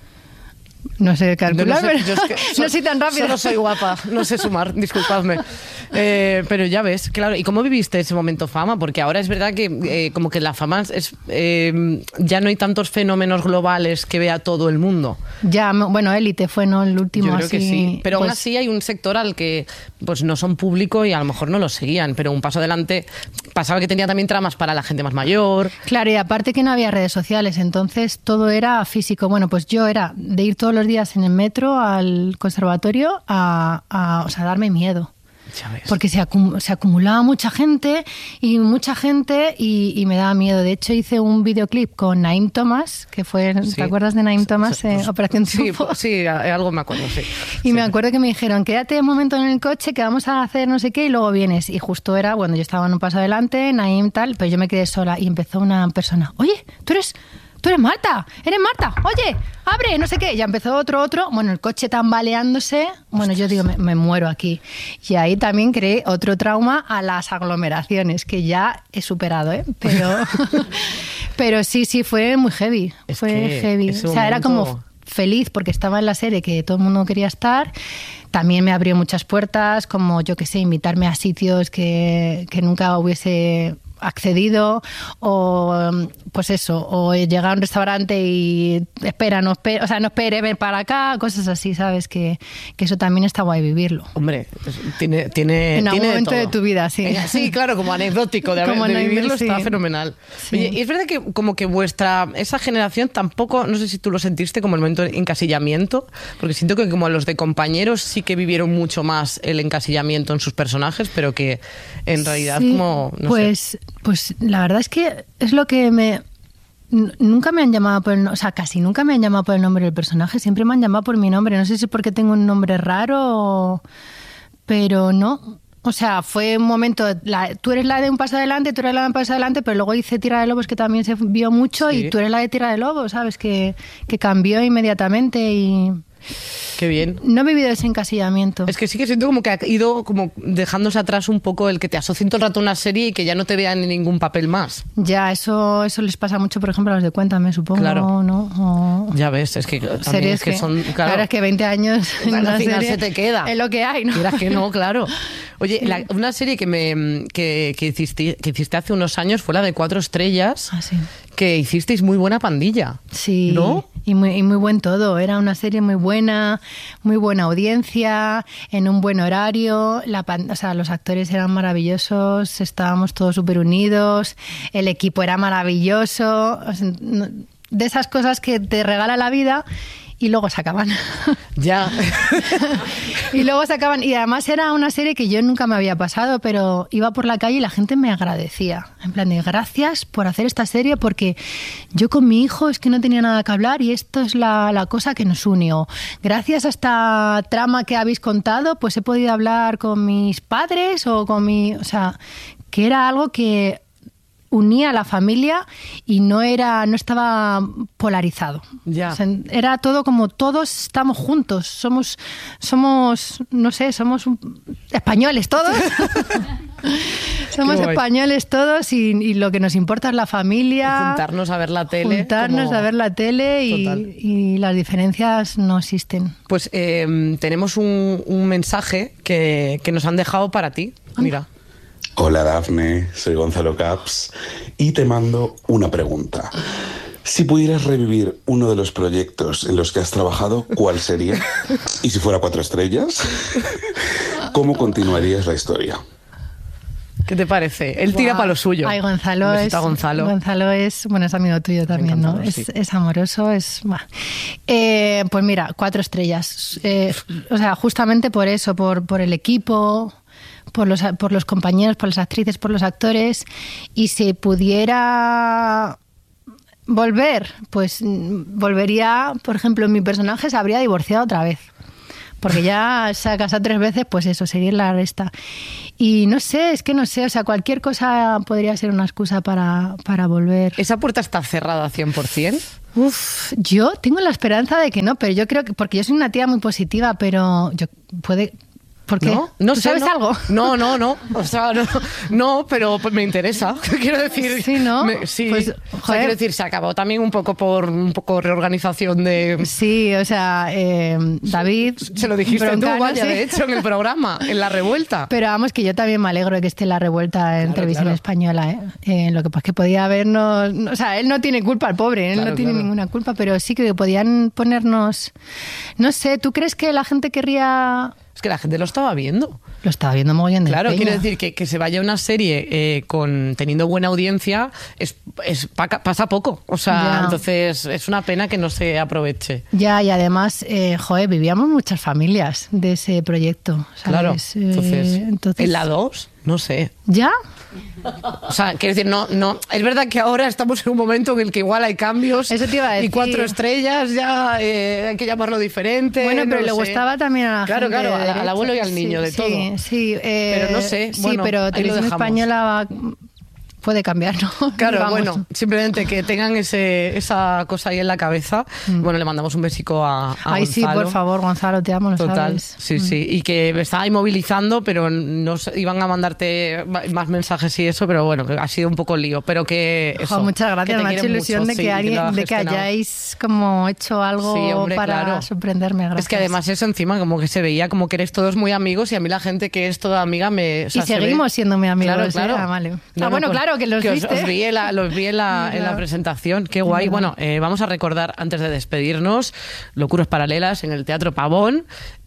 No sé calcular, No, no sé, pero yo es que no soy tan rápida. Solo soy guapa, no sé sumar, disculpadme. Eh, pero ya ves, claro. ¿Y cómo viviste ese momento fama? Porque ahora es verdad que eh, como que la fama es... eh, ya no hay tantos fenómenos globales que vea todo el mundo. Ya, bueno, Élite fue no el último Yo creo así. que sí. Pero aún pues, así hay un sector al que pues no son público y a lo mejor no lo seguían. Pero un paso adelante pasaba que tenía también tramas para la gente más mayor. Claro, y aparte que no había redes sociales, entonces todo era físico. Bueno, pues yo era de ir todos los días en el metro al conservatorio a, a o sea, darme miedo. Ya ves. Porque se, acum- se acumulaba mucha gente y mucha gente y, y me daba miedo. De hecho, hice un videoclip con Naim Thomas, que fue, Sí. ¿te acuerdas de Naim Thomas? Sí, eh, pues, Operación sí, Triunfo. pues, sí, a- algo me acuerdo, sí. Y Sí. me acuerdo que me dijeron, quédate un momento en el coche que vamos a hacer no sé qué y luego vienes. Y justo era, bueno, yo estaba en un paso adelante, Naim tal, pero yo me quedé sola y empezó una persona, oye, tú eres... Tú eres Marta, eres Marta, oye, abre, no sé qué. Ya empezó otro, otro, bueno, el coche tambaleándose. Bueno, yo digo, me, me muero aquí. Y ahí también creé otro trauma a las aglomeraciones, que ya he superado, ¿eh? Pero, pero sí, sí, fue muy heavy. Es fue que heavy. ese O sea, era momento- como feliz porque estaba en la serie que todo el mundo quería estar. También me abrió muchas puertas, como yo que sé, invitarme a sitios que, que nunca hubiese accedido, o pues eso, o llegar a un restaurante y espera, no espere, o sea, no espere, ven para acá, cosas así, ¿sabes? Que, que eso también está guay vivirlo. Hombre, pues, tiene, tiene, En algún tiene momento todo. de tu vida, sí. Eh, Sí, claro, como anecdótico de, haber, Como de anecdótico, vivirlo está sí. fenomenal. Sí. Oye, y es verdad que como que vuestra, esa generación tampoco, no sé si tú lo sentiste como el momento de encasillamiento, porque siento que como los de compañeros sí que vivieron mucho más el encasillamiento en sus personajes, pero que en realidad Sí, como, no pues, sé. pues la verdad es que es lo que me... n- Nunca me han llamado por el, no- o sea, casi nunca me han llamado por el nombre del personaje, siempre me han llamado por mi nombre. No sé si es porque tengo un nombre raro, o- pero no. O sea, fue un momento, la- tú eres la de un paso adelante, tú eres la de un paso adelante, pero luego hice Tierra de Lobos, que también se vio mucho, Sí. y tú eres la de Tierra de Lobos, ¿sabes? Que, que cambió inmediatamente y Qué bien. no he vivido ese encasillamiento. Es que sí que siento como que ha ido como dejándose atrás un poco el que te asocien todo el rato a una serie y que ya no te vean en ningún papel más. Ya, eso, eso les pasa mucho, por ejemplo, a los de Cuéntame, supongo, Claro. ¿no? O- Ya ves, es que también series es que, son... claro, es que veinte años en Al una final serie se te queda. es lo que hay, ¿no? Quieras que no, claro. Oye, la- una serie que me que, que, hiciste, que hiciste hace unos años fue la de Cuatro Estrellas, Ah, sí. que hicisteis muy buena pandilla. Sí, ¿No? y muy, y muy buen todo. Era una serie muy buena, muy buena audiencia, en un buen horario. La, pan- o sea, los actores eran maravillosos, estábamos todos súper unidos, el equipo era maravilloso. O sea, no- de esas cosas que te regala la vida y luego se acaban. Ya. Y luego se acaban. Y además era una serie que yo nunca me había pasado, pero iba por la calle y la gente me agradecía. En plan de gracias por hacer esta serie, porque yo con mi hijo es que no tenía nada que hablar y esto es la, la cosa que nos une. O gracias a esta trama que habéis contado, pues he podido hablar con mis padres o con mi... O sea, que era algo que unía a la familia y no era, no estaba polarizado. Ya. O sea, era todo como todos estamos juntos, somos, somos, no sé, somos un- españoles todos. Somos Qué guay. españoles todos y, y lo que nos importa es la familia. Juntarnos a ver la tele. Juntarnos como- a ver la tele y, Total. y las diferencias no existen. Pues eh, tenemos un, un mensaje que, que nos han dejado para ti. Mira. Hola Dafne, soy Gonzalo Caps y te mando una pregunta. Si pudieras revivir uno de los proyectos en los que has trabajado, ¿cuál sería? Y si fuera cuatro estrellas, ¿cómo continuarías la historia? ¿Qué te parece? Él tira Guau. para lo suyo. Ay, Gonzalo Un es, besito a Gonzalo. Gonzalo es, bueno, es amigo tuyo también, ¿no? encantador, Es, sí. es amoroso, es... buah. Eh, pues mira, cuatro estrellas. Eh, o sea, justamente por eso, por, por el equipo, por los, por los compañeros, por las actrices, por los actores. Y si pudiera volver, pues mm, volvería, por ejemplo, mi personaje se habría divorciado otra vez. Porque ya se ha casado tres veces, pues eso, seguir la resta. Y no sé, es que no sé, o sea, cualquier cosa podría ser una excusa para, para volver. ¿Esa puerta está cerrada cien por ciento? Uf, yo tengo la esperanza de que no, pero yo creo que, porque yo soy una tía muy positiva, pero yo puede... ¿Por qué? ¿No? No ¿Tú sé, sabes no. algo? No, no, no. O sea, no, no, pero pues me interesa. Quiero decir. Sí, ¿no? me- sí. Pues, O sea, joder. quiero decir, se acabó también un poco por un poco reorganización de. Sí, o sea, eh, David... Se lo dijiste Broncano, tú, vaya, sí. de hecho, en el programa, en la revuelta. Pero vamos, que yo también me alegro de que esté la revuelta en Claro, televisión claro. española. ¿eh? Eh, lo que pasa es que podía habernos... O sea, él no tiene culpa, el pobre, él Claro, no tiene claro. ninguna culpa, pero sí que podían ponernos... No sé, ¿tú crees que la gente querría...? Es que la gente lo estaba viendo. Lo estaba viendo mogollón de Claro, peña. quiero decir que, que se vaya una serie eh, con teniendo buena audiencia es, es pa- pasa poco. O sea, Ya. entonces es una pena que no se aproveche. Ya, y además, eh, joder, vivíamos muchas familias de ese proyecto, Claro. ¿sabes? Eh, Entonces, entonces- en la dos, no sé. ¿Ya? O sea, quiero decir, no, no. Es verdad que ahora estamos en un momento en el que igual hay cambios. Eso te iba a Y decir. cuatro estrellas ya eh, hay que llamarlo diferente. Bueno, pero no le sé. gustaba también a la Claro, gente claro, de al- al derecha. abuelo y al niño, Sí, de sí, todo. Sí, eh, Pero no sé, Sí, bueno, ahí pero lo Televisión dejamos. Española va- puede cambiar, ¿no? Claro, Vamos. bueno, simplemente que tengan ese, esa cosa ahí en la cabeza. Bueno, le mandamos un besico a, a Mm. Ay, sí, Gonzalo. por favor, Gonzalo, te amo, lo Total, sabes. sí, sí. Y que me estaba ahí movilizando, pero no sé, iban a mandarte ma- más mensajes y eso, pero bueno, que ha sido un poco lío. Pero que Jo, eso. muchas que gracias, te me ha hecho quieren ilusión mucho, de sí, que, lo alguien, ha de que gestionado. hayáis como hecho algo Sí, hombre, para claro. sorprenderme. Gracias. Es que además eso encima como que se veía como que eres todos muy amigos y a mí la gente que es toda amiga me... o sea, Y se ve- seguimos siendo muy amigos. Claro, ¿eh? claro. Ah, vale. No, Ah, no, bueno, pues, claro, que los os- viste. Os vi en la, los vi en la, en la Claro. presentación. Qué guay. verdad. Bueno, eh, vamos a recordar antes de despedirnos Locuras Paralelas en el Teatro Pavón.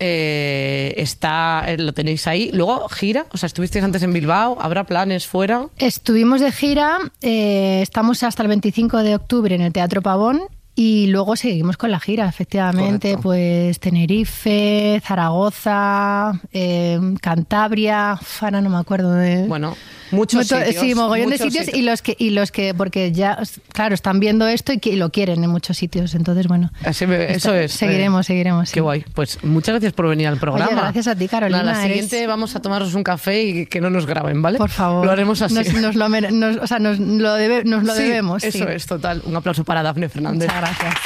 Eh, está, eh, lo tenéis ahí. Luego gira, o sea, estuvisteis antes en Bilbao. ¿Habrá planes fuera? Estuvimos de gira, eh, estamos hasta el veinticinco de octubre en el Teatro Pavón y luego seguimos con la gira, efectivamente, Correcto. pues Tenerife, Zaragoza, eh, Cantabria, uf, ahora no me acuerdo de... Bueno, muchos Mucho- sitios. Sí, mogollón de muchos sitios, y los que y los que porque ya claro están viendo esto y, que, y lo quieren en muchos sitios, entonces bueno. Así me- eso Está- es. Seguiremos, eh, seguiremos. Qué sí. guay. Pues muchas gracias por venir al programa. Oye, gracias a ti, Carolina, Nada, la eres- siguiente vamos a tomarnos un café y que no nos graben, ¿vale? Por favor. Lo haremos así. Nos, nos lo, mere- nos- o sea, nos lo, debe- nos lo Sí, debemos. sí. Eso es, total. Un aplauso para Dafne Fernández. Muchas gracias.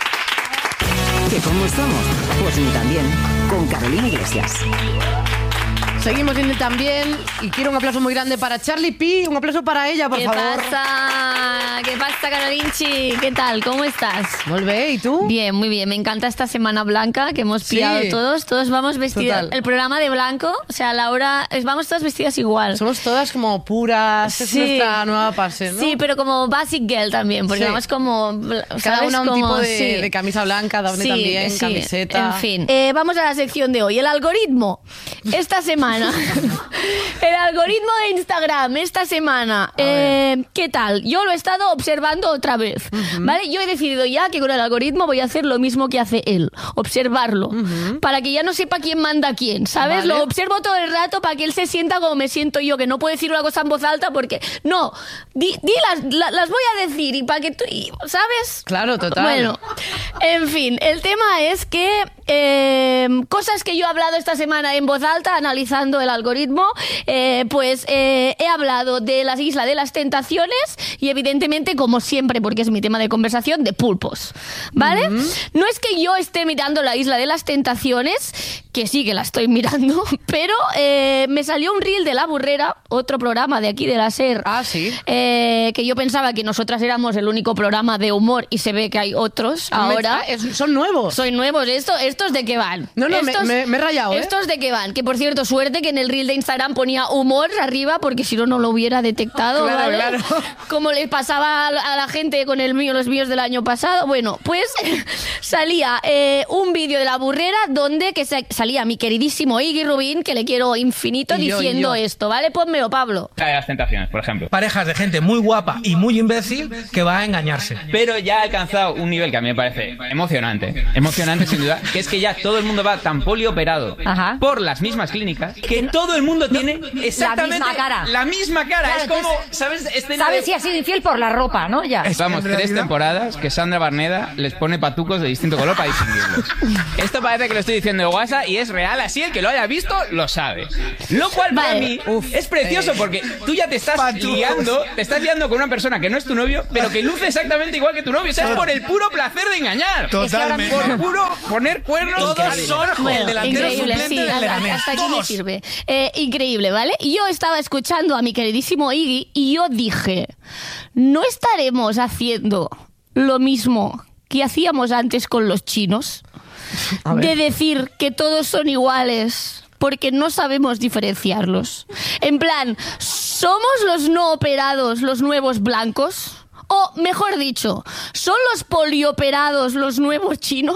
¿Que cómo estamos? Pues ni tan bien. Con Carolina Iglesias. Seguimos en el también y quiero un aplauso muy grande para Charlie P. Un aplauso para ella, por ¿Qué favor. pasa? ¿Qué pasa, Carolinchi? ¿Qué tal? ¿Cómo estás? Muy bien, ¿y tú? Bien, muy bien. Me encanta esta semana blanca que hemos Sí. pillado todos. Todos vamos vestidos. Total. El programa de blanco, o sea, Laura, es- vamos todas vestidas igual. Somos todas como puras. Es Sí. nuestra nueva pase, ¿no? Sí, pero como basic girl también, porque Sí. vamos como... Cada ¿sabes? una un Como- tipo de, sí. de camisa blanca, Dafne Sí, también, sí. camiseta. En fin. Eh, vamos a la sección de hoy. El algoritmo. Esta semana. El algoritmo de Instagram. Esta semana. Eh, ¿Qué tal? Yo lo he estado observando otra vez. ¿Vale? Yo he decidido ya que con el algoritmo voy a hacer lo mismo que hace él. Observarlo. Para que ya no sepa quién manda a quién. ¿Sabes? Vale. Lo observo todo el rato para que él se sienta como me siento yo. Que no puedo decir una cosa en voz alta porque... No. Di, di las, la- las voy a decir y para que tú... y- ¿Sabes? Claro, total. Bueno, en fin, el tema es que eh, cosas que yo he hablado esta semana en voz alta, analizando el algoritmo, eh, pues eh, he hablado de la Isla de las Tentaciones y evidentemente, como siempre, porque es mi tema de conversación, de pulpos, ¿vale? Uh-huh. No es que yo esté mirando la Isla de las Tentaciones, que sí que la estoy mirando, pero eh, me salió un reel de La Burrera, otro programa de aquí de la SER. Ah, sí. Eh, que yo pensaba que nosotras éramos el único programa de humor y se ve que hay otros ahora. Me, es, son nuevos. Son nuevos. Esto, ¿Estos de qué van? No, no, estos, me, me, me he rayado, ¿eh? ¿Estos de qué van? Que, por cierto, suerte que en el reel de Instagram ponía humor arriba, porque si no, no lo hubiera detectado, claro, ¿vale? Claro. Como les pasaba a la gente con el mío, los míos del año pasado. Bueno, pues salía eh, un vídeo de La Burrera donde que se, salía mi queridísimo Iggy Rubín, que le quiero infinito, y diciendo yo, yo. esto, ¿vale? Pónmelo, Pablo. La de las Tentaciones, por ejemplo. Parejas de gente muy guapa y muy imbécil que va a engañarse. Pero ya ha alcanzado un nivel que a mí me parece emocionante, emocionante sin duda, que es que ya todo el mundo va tan polioperado Ajá. por las mismas clínicas que todo el mundo tiene exactamente la misma cara. La misma cara. Claro, es como, entonces, ¿sabes? Este ¿Sabes si ha sido infiel por la ropa, no? Ya. Vamos, tres temporadas que Sandra Barneda les pone patucos de distinto color para distinguirlos. Esto parece que lo estoy diciendo de WhatsApp y es real, así el que lo haya visto lo sabe. Lo cual para vale. mí Uf, es precioso eh, porque tú ya te estás patucos. liando, te estás liando con una persona que no es tu novio, pero que luce exactamente igual que tu novio. O sea, es por el puro placer de engañar. Totalmente. Por puro poner cuernos. Todos son bueno, el delantero increíble, suplente sí, del hasta, Leganés. hasta aquí Todos. me sirve. Eh, increíble, ¿vale? Y yo estaba escuchando a mi queridísimo Iggy y yo dije, ¿no estaremos haciendo lo mismo que hacíamos antes con los chinos? De decir que todos son iguales porque no sabemos diferenciarlos. En plan, ¿somos los no operados los nuevos blancos? O, mejor dicho, ¿son los polioperados los nuevos chinos?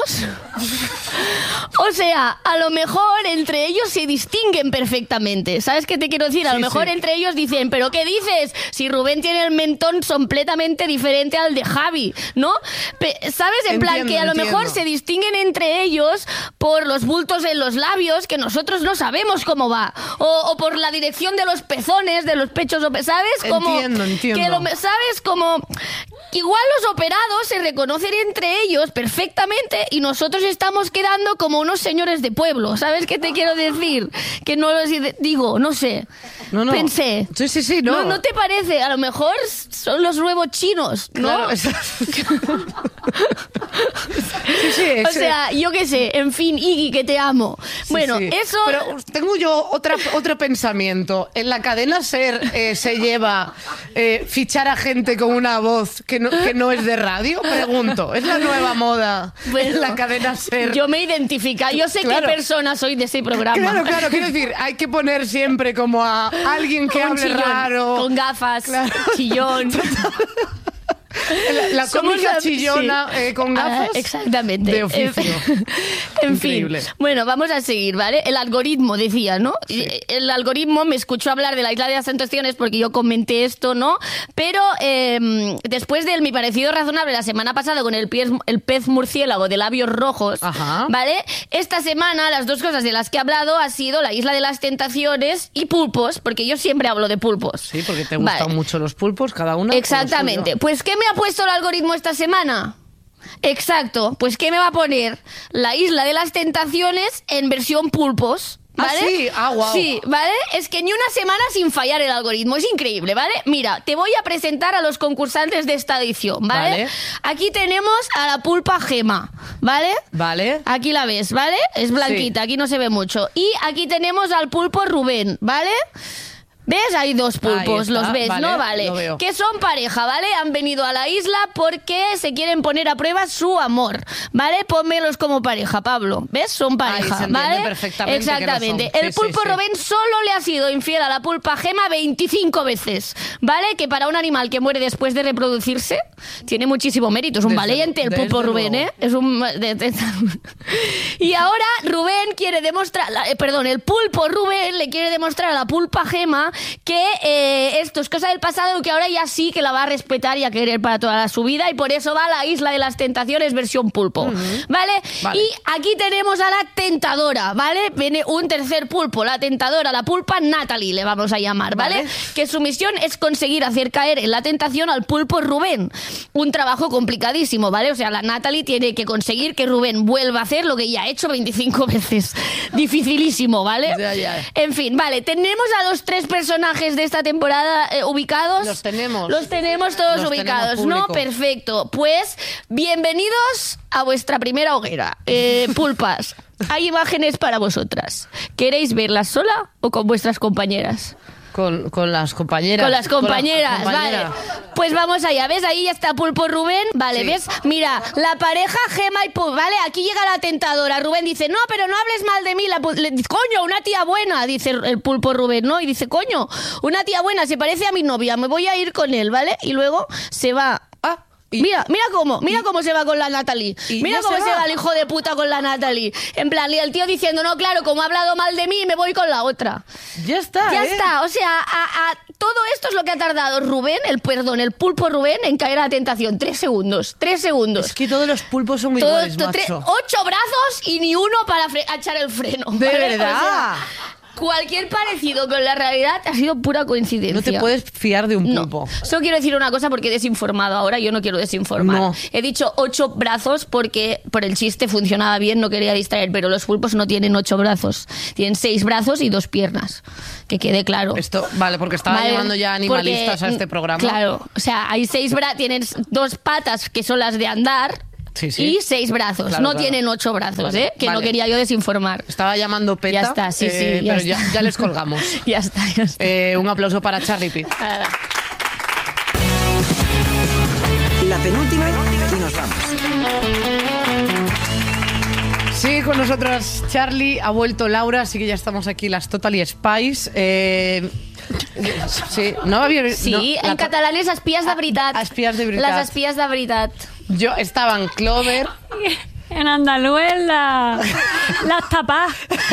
O sea, a lo mejor entre ellos se distinguen perfectamente. ¿Sabes qué te quiero decir? A lo Sí, mejor sí. entre ellos dicen, ¿pero qué dices? Si Rubén tiene el mentón completamente diferente al de Javi, ¿no? Pe- ¿Sabes? En plan, Entiendo, que a lo entiendo. mejor se distinguen entre ellos por los bultos en los labios, que nosotros no sabemos cómo va. O, o por la dirección de los pezones, de los pechos, ¿sabes? Como Entiendo, entiendo. Que lo, ¿sabes? Como... Igual los operados se reconocen entre ellos perfectamente y nosotros estamos quedando como unos señores de pueblo. ¿Sabes qué te quiero decir? Que no lo digo, no sé. No, no. Pensé. Sí, sí, sí, no. no. ¿No te parece? A lo mejor son los nuevos chinos, ¿no? Claro, es- sí, sí, O es- sea, yo qué sé, en fin, Iggy, que te amo. Sí, bueno, sí. eso... Pero tengo yo otra, otro pensamiento. En la cadena SER eh, se lleva eh, fichar a gente con una voz que no, que no es de radio. Pregunto, ¿es la nueva moda Bueno, en la cadena SER? Yo me identifico, yo sé Claro. qué persona soy de ese programa. Claro, claro, quiero decir, hay que poner siempre como a alguien que Con hable chillón, raro. con gafas, Claro. chillón. La, la Somos cómica la- chillona sí. eh, con gafas. Ah, exactamente. De oficio. En Increíble. fin. Bueno, vamos a seguir, ¿vale? El algoritmo, decía, ¿no? El algoritmo me escuchó hablar de la Isla de las Tentaciones porque yo comenté esto, ¿no? Pero eh, después del mi parecido razonable la semana pasada con el pez, el pez murciélago de labios rojos, Ajá. ¿vale? Esta semana las dos cosas de las que he hablado ha sido la Isla de las Tentaciones y pulpos, porque yo siempre hablo de pulpos. Sí, porque te gustan Vale. mucho los pulpos, cada una. con lo Exactamente. suyo. Pues, ¿qué me ha puesto el algoritmo esta semana? Exacto. Pues, ¿qué me va a poner? La Isla de las Tentaciones en versión pulpos. ¿Vale? Ah, sí, ah, guau. Sí, ¿vale? Es que ni una semana sin fallar el algoritmo. Es increíble, ¿vale? Mira, te voy a presentar a los concursantes de esta edición, ¿vale? Vale. Aquí tenemos a la pulpa Gema, ¿vale? Vale. Aquí la ves, ¿vale? Es blanquita, Sí. aquí no se ve mucho. Y aquí tenemos al pulpo Rubén, ¿vale? ¿Ves? Hay dos pulpos, Ahí está, los ves, vale, ¿no? Vale. lo veo. Que son pareja, ¿vale? Han venido a la isla porque se quieren poner a prueba su amor, ¿vale? Pónmelos como pareja, Pablo. ¿Ves? Son pareja, se entiende ¿vale? perfectamente que lo Exactamente. son. El Sí, pulpo sí, sí. Rubén solo le ha sido infiel a la pulpa Gema veinticinco veces, ¿vale? Que para un animal que muere después de reproducirse tiene muchísimo mérito. Es un Desde- valiente el pulpo desde Rubén, luego. ¿eh? Es un... de- de- Y ahora Rubén quiere demostrar... la- eh, perdón, el pulpo Rubén le quiere demostrar a la pulpa Gema que eh, esto es cosa del pasado, que ahora ya sí que la va a respetar y a querer para toda su vida, y por eso va a la Isla de las Tentaciones versión pulpo, uh-huh. ¿vale? ¿vale? Y aquí tenemos a la tentadora, ¿vale? Viene un tercer pulpo, la tentadora, la pulpa Natalie, le vamos a llamar, ¿vale? ¿vale? Que su misión es conseguir hacer caer en la tentación al pulpo Rubén. Un trabajo complicadísimo, ¿vale? O sea, la Natalie tiene que conseguir que Rubén vuelva a hacer lo que ya ha hecho veinticinco veces. Dificilísimo, ¿vale? Ya, ya. En fin, vale, tenemos a los tres personajes de esta temporada eh, ubicados. Los tenemos. Los tenemos todos los ubicados, tenemos ¿no? Perfecto. Pues, bienvenidos a vuestra primera hoguera. Eh, pulpas, hay imágenes para vosotras. ¿Queréis verlas sola o con vuestras compañeras? Con, con las compañeras. Con las compañeras, con las compañeras. Vale. Pues vamos allá, ¿ves? Ahí ya está Pulpo Rubén, vale, sí. ¿ves? Mira, la pareja Gema y Pulpo, ¿vale? Aquí llega la tentadora. Rubén dice, no, pero no hables mal de mí. La, le, coño, una tía buena, dice el Pulpo Rubén, ¿no? Y dice, coño, una tía buena, se parece a mi novia, me voy a ir con él, ¿vale? Y luego se va... Y, mira, mira cómo, mira y, cómo se va con la Natalie. Mira cómo se va? se va el hijo de puta con la Natalie. En plan, y el tío diciendo, no, claro, como ha hablado mal de mí, me voy con la otra. Ya está, Ya ¿eh? está, o sea, a, a, todo esto es lo que ha tardado Rubén, el perdón, el pulpo Rubén, en caer a la tentación. Tres segundos, tres segundos. Es que todos los pulpos son muy todo, iguales, to, macho. Tre- ocho brazos y ni uno para fre- echar el freno. ¿De ¿vale? verdad? O sea, cualquier parecido con la realidad ha sido pura coincidencia. No te puedes fiar de un pulpo. No. Solo quiero decir una cosa porque he desinformado ahora. Yo no quiero desinformar. No. He dicho ocho brazos porque por el chiste funcionaba bien, no quería distraer, pero los pulpos no tienen ocho brazos. Tienen seis brazos y dos piernas. Que quede claro. Esto, vale, porque estaba vale, llamando ya animalistas porque, a este programa. Claro, o sea, hay seis brazos, tienen dos patas que son las de andar. Sí, sí. Y seis brazos, claro, no claro. tienen ocho brazos, vale, ¿eh? Que vale. no quería yo desinformar. Estaba llamando Peta, ya está, sí, sí, eh, ya pero está. Ya, ya les colgamos. ya está, ya está. Eh, un aplauso para Charlie Pitt. La penúltima y nos vamos. Sí, con nosotras Charlie, ha vuelto Laura, así que ya estamos aquí las Totally Spies. Eh, sí, no había... Sí, no, en la, catalán es espías de veritat. Espías de veritat. Las espías de veritat. Yo estaba en Clover... En andaluz la, las tapas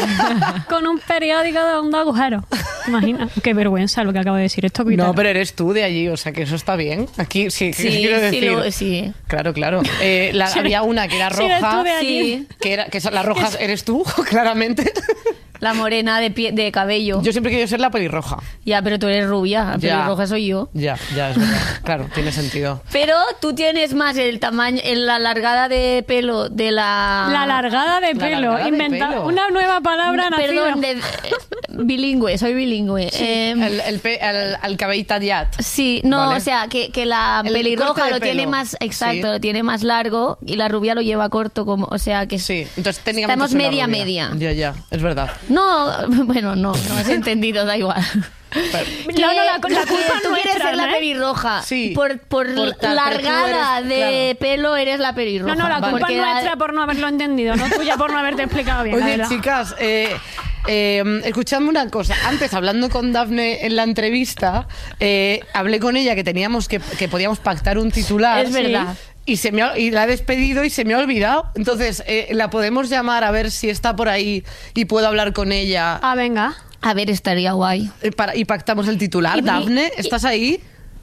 con un periódico de un agujero. Imagina, qué vergüenza lo que acabo de decir. Esto no, pero eres tú de allí, o sea que eso está bien. Aquí sí, sí quiero decir. Sí, lo, sí. Claro, claro. Eh, la, sí, había una que era roja. Sí, sí. Que era que la roja eres tú, claramente. La morena de pie, de cabello. Yo siempre he querido ser la pelirroja. Ya, pero tú eres rubia. La ya. pelirroja soy yo. Ya, ya, es verdad. Claro, tiene sentido. Pero tú tienes más el tamaño, en la largada de pelo de la... La largada de pelo. Inventa una nueva palabra nacida. Perdón, de, eh, bilingüe, soy bilingüe. Sí, eh, el, el, pe, el, el cabell tallat. Sí, no, vale. O sea, que, que la el pelirroja lo pelo. tiene más, exacto, sí. lo tiene más largo y la rubia lo lleva corto, como, o sea que... Sí, entonces técnicamente estamos media, media. Ya, ya, es verdad. No, bueno, no, no has entendido, da igual. Pero, no, no, la, la culpa tú no quieres es ser la ¿eh? pelirroja. Sí. Por, por, por tal, largada eres, de claro. pelo eres la pelirroja. No, no, la culpa Porque es nuestra la... por no haberlo entendido, no tuya por no haberte explicado bien. Oye, chicas, eh, eh, escuchadme una cosa. Antes, hablando con Dafne en la entrevista, eh, hablé con ella que teníamos que, que podíamos pactar un titular. Es verdad. ¿sí? Y, se me ha, y la he despedido y se me ha olvidado. Entonces, eh, la podemos llamar a ver si está por ahí y puedo hablar con ella. Ah, venga. A ver, estaría guay. Eh, para, y pactamos el titular. Y- Dafne, y- ¿estás ahí?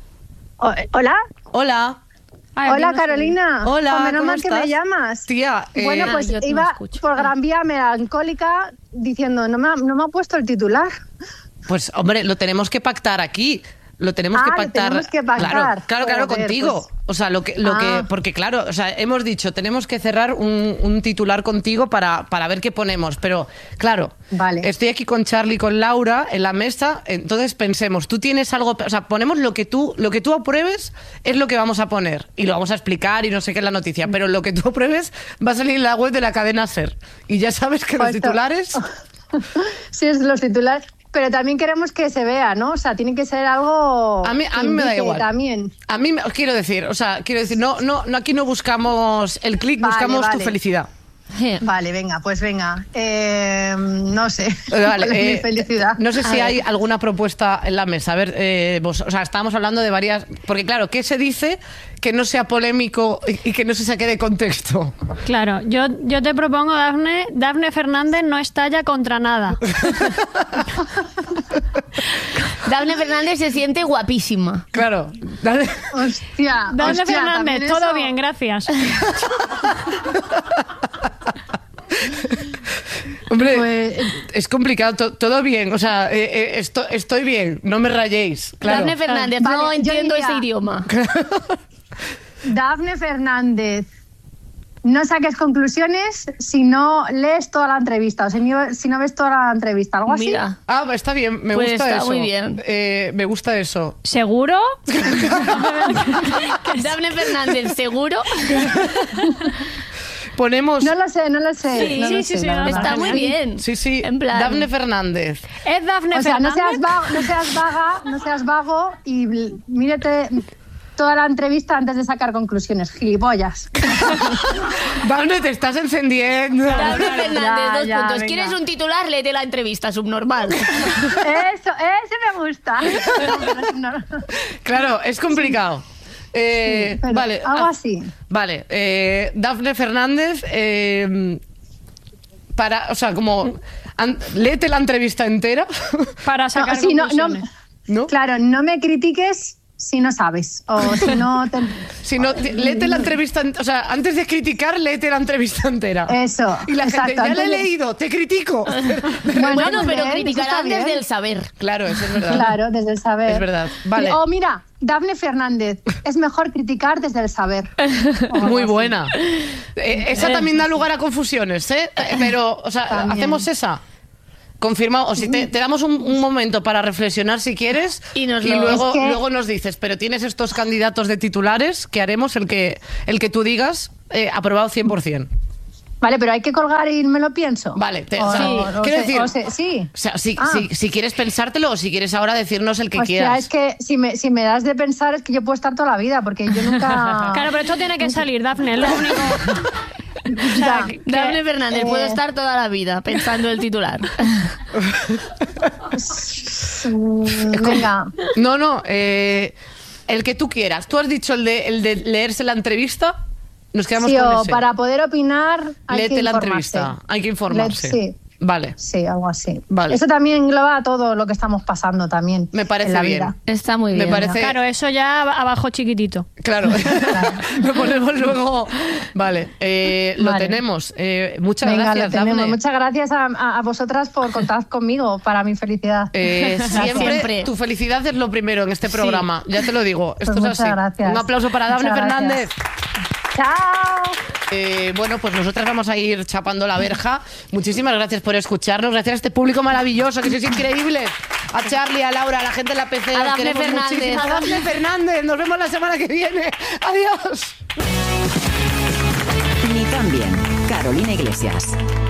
O- Hola, Hola. Ay, hola no sé. Carolina. Hola, O menos ¿cómo mal que estás? me llamas. Tía, eh, Bueno, Ah, pues yo no iba escucho. por Gran Vía melancólica diciendo, no me, ha, no me ha puesto el titular. pues hombre, lo tenemos que pactar aquí. Lo tenemos Ah, que lo pactar. tenemos que pactar. Claro, claro, claro, Joder, contigo. pues- O sea, lo que, lo Ah. que, porque claro, o sea, hemos dicho, tenemos que cerrar un, un titular contigo para, para ver qué ponemos. Pero, claro, Vale. estoy aquí con Charlie y con Laura en la mesa, entonces pensemos, tú tienes algo, o sea, ponemos lo que tú, lo que tú apruebes es lo que vamos a poner. Y lo vamos a explicar y no sé qué es la noticia. Pero lo que tú apruebes va a salir en la web de la cadena SER. Y ya sabes que los Pues to- titulares. Sí, es los titulares. Pero también queremos que se vea, ¿no? O sea, tiene que ser algo A mí, a que mí me da indique igual. también. A mí me- quiero decir, o sea, quiero decir, no, no, no aquí no buscamos el clic, Vale, buscamos tu vale. felicidad. Vale, venga, pues venga. Eh, no sé. Vale, ¿Cuál es mi eh, felicidad? No sé A si ver. hay alguna propuesta en la mesa. A ver, eh, vos, o sea, estábamos hablando de varias. Porque, claro, ¿qué se dice que no sea polémico y, y que no se saque de contexto? Claro, yo, yo te propongo, Dafne, Dafne Fernández no estalla contra nada. Dafne Fernández se siente guapísima. Claro. Dale. Hostia. Dafne hostia, Fernández, también todo eso. bien, gracias. Hombre, Pues- es complicado, to- todo bien, o sea, eh, eh, esto- estoy bien, no me rayéis. Claro. Dafne Fernández, Vale, no yo entiendo diría- ese idioma. Dafne Fernández, no saques conclusiones si no lees toda la entrevista o si no, si no ves toda la entrevista, algo así. Mira. Ah, está bien, me Pues gusta está eso. muy bien. Eh, me gusta eso. ¿Seguro? Dafne Fernández, ¿seguro? Ponemos... No lo sé, no lo sé. Sí, no sí, lo sí, sé, sí, la no, verdad. Está muy bien. Sí, sí, En plan- Dafne Fernández. ¿Es Dafne O sea, no Fernández? seas, vago, no seas vaga, no seas vago y bl- mírate toda la entrevista antes de sacar conclusiones, gilipollas. Dafne, te estás encendiendo. Dafne Fernández, Ya, dos ya, puntos. venga. ¿Quieres un titular? Léete la entrevista, subnormal. Eso, ese me gusta. No, no, Claro, es complicado. Eh, pero vale, algo ah, así. Vale, eh, Dafne Fernández, eh, para, o sea, como, an- léete la entrevista entera. Para No, sacar sí, no, no, conclusiones. ¿No? Claro, no me critiques si no sabes o si no te... Si no, ti- léete la entrevista, ent- o sea, antes de criticar, léete la entrevista entera. Eso, Y la gente, exacto, ya la he antes de- leído, te critico. Bueno, Bueno, pero bien, criticarán eso está desde bien. el saber. Claro, eso es verdad. Claro, desde el saber. Es verdad, vale. O mira, Dafne Fernández, es mejor criticar desde el saber. O algo Muy así. buena. Eh, esa también da lugar a confusiones, ¿eh? Eh, Pero, o sea, También. hacemos esa. Confirmado. O si te, te damos un, un momento para reflexionar si quieres Y nos lo- luego, Es que- luego nos dices, pero tienes estos candidatos de titulares que haremos el que, el que tú digas eh, aprobado cien por ciento. Vale, pero hay que colgar y me lo pienso. Vale, te- O- o sea, o- o quiero se- decir- o se- sí. O sea, si, Ah. si, si quieres pensártelo o si quieres ahora decirnos el que Hostia, quieras. es que si me, si me das de pensar es que yo puedo estar toda la vida, porque yo nunca... Claro, pero esto tiene que salir, Dafne, es lo único. O sea, Ya. que- Dafne Fernández, eh, puedo estar toda la vida pensando el titular. Mm, Venga, No, no, eh, el que tú quieras. Tú has dicho el de, el de leerse la entrevista. Nos quedamos sí, con o ese. para poder opinar hay Léete que la informarse. entrevista. Hay que informarse. Le- sí. Vale. Sí, algo así. Vale. Eso también engloba todo lo que estamos pasando también. Me parece en la bien. vida. Está muy Me bien. parece- Claro, eso ya abajo chiquitito. Claro. Lo ponemos luego. Vale. eh, lo Vale. tenemos. Eh, muchas Venga, gracias, lo tenemos. Dafne. Muchas gracias a, a- a vosotras por contar conmigo para mi felicidad. Eh, siempre, Siempre. tu felicidad es lo primero en este programa. Ya te lo digo. Esto Pues es muchas así. gracias. Un aplauso para Muchas Dafne gracias. Fernández. ¡Chao! Eh, bueno, pues nosotras vamos a ir chapando la verja. Muchísimas gracias por escucharnos. Gracias a este público maravilloso, que sois increíbles. A Charlie, a Laura, a la gente de la P C. A os Dafne queremos Fernández. muchísimo. A Dafne Fernández. Nos vemos la semana que viene. Adiós. Ni tan bien. Carolina Iglesias.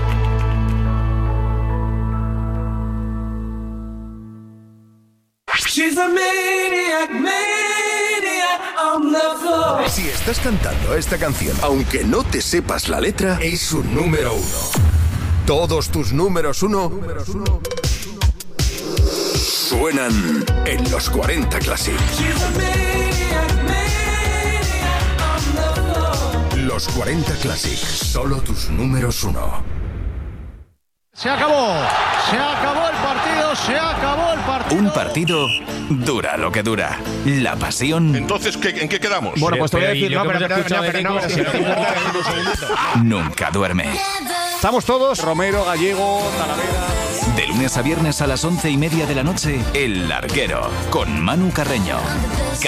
Si estás cantando esta canción, aunque no te sepas la letra, es un número uno. Todos tus números uno suenan en los cuarenta Classic. Los cuarenta Classic, solo tus números uno. Se acabó, se acabó el partido, se acabó el partido. Un partido dura lo que dura. La pasión Entonces, ¿qué, ¿en qué quedamos? Bueno, pues te voy a decir, no, pero, pero, no, pero, no, pero si no te importa, un segundito. nunca duerme. Estamos todos, Romero, Gallego, Talavera. De lunes a viernes a las once y media de la noche, El Larguero, con Manu Carreño.